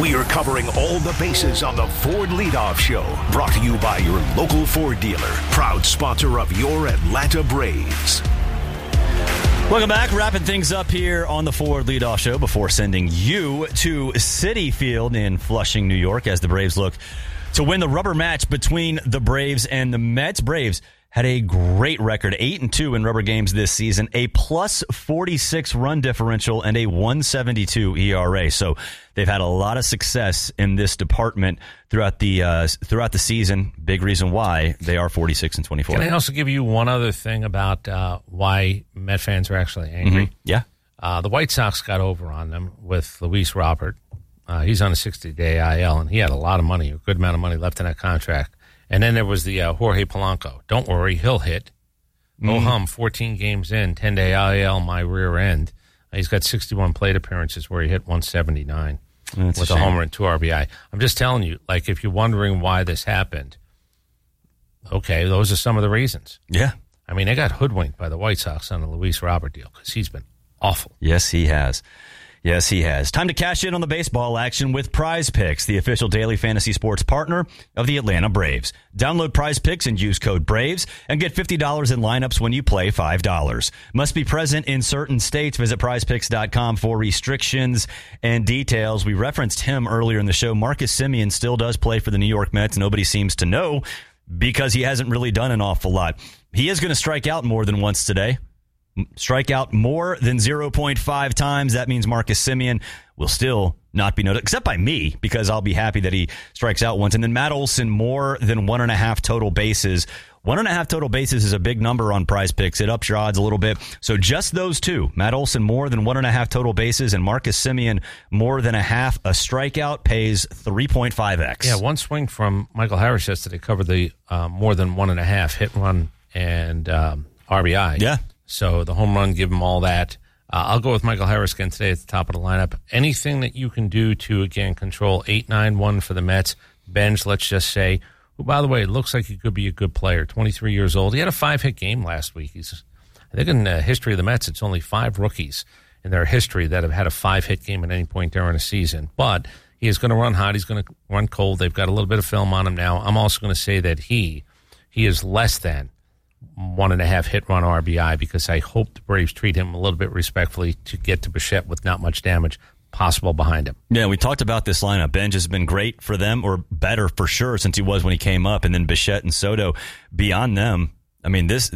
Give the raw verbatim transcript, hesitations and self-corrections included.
We are covering all the bases on the Ford Leadoff Show. Brought to you by your local Ford dealer. Proud sponsor of your Atlanta Braves. Welcome back. Wrapping things up here on the Ford Leadoff Show before sending you to Citi Field in Flushing, New York, as the Braves look to win the rubber match between the Braves and the Mets. Braves had a great record, eight and two in rubber games this season, a plus forty-six run differential and a one seventy-two E R A. So they've had a lot of success in this department throughout the uh, throughout the season. Big reason why they are forty-six and twenty-four. Can I also give you one other thing about uh, why Met fans are actually angry? Mm-hmm. Yeah, uh, the White Sox got over on them with Luis Robert. Uh, he's on a sixty-day I L, and he had a lot of money, a good amount of money left in that contract. And then there was the uh, Jorge Polanco. Don't worry, he'll hit. Oh Mm. hum, fourteen games in, ten-day I L, my rear end. Uh, he's got sixty-one plate appearances where he hit one seventy-nine That's with a a, shame. homer and two R B I. I'm just telling you, like, if you're wondering why this happened, okay, those are some of the reasons. Yeah. I mean, they got hoodwinked by the White Sox on the Luis Robert deal because he's been awful. Yes, he has. Yes, he has. Time to cash in on the baseball action with Prize Picks, the official daily fantasy sports partner of the Atlanta Braves. Download Prize Picks and use code BRAVES and get fifty dollars in lineups when you play five dollars. Must be present in certain states. Visit prize picks dot com for restrictions and details. We referenced him earlier in the show. Marcus Semien still does play for the New York Mets. Nobody seems to know because he hasn't really done an awful lot. He is going to strike out more than once today. Strike out more than zero point five times. That means Marcus Semien will still not be noticed, except by me, because I'll be happy that he strikes out once. And then Matt Olson, more than one and a half total bases. One and a half total bases is a big number on Prize Picks. It ups your odds a little bit. So just those two, Matt Olson, more than one and a half total bases, and Marcus Semien, more than a half a strikeout, pays three point five x. Yeah, one swing from Michael Harris yesterday covered the uh, more than one and a half hit, run, and um, R B I. Yeah. So the home run, give him all that. Uh, I'll go with Michael Harris again today at the top of the lineup. Anything that you can do to, again, control eight nine one for the Mets. Benj, let's just say, who, by the way, it looks like he could be a good player. twenty-three years old. He had a five-hit game last week. He's, I think in the history of the Mets, it's only five rookies in their history that have had a five-hit game at any point during a season. But he is going to run hot. He's going to run cold. They've got a little bit of film on him now. I'm also going to say that he he is less than one and a half hit run R B I because I hope the Braves treat him a little bit respectfully to get to Bichette with not much damage possible behind him. Yeah, we talked about this lineup. Benj has been great for them, or better for sure since he was when he came up, and then Bichette and Soto beyond them. I mean, this